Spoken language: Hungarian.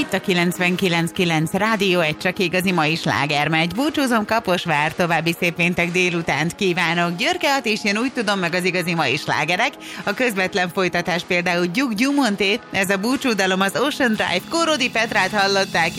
Itt a 99.9 Rádió, egy csak igazi mai sláger megy. Búcsúzom, Kaposvár, további szép péntek délutánt kívánok. Györke Hatis jön, úgy tudom, meg az igazi mai slágerek. A közvetlen folytatás például Gyug Gyumonté, ez a búcsúdalom az Ocean Drive, Korodi Petrát hallották,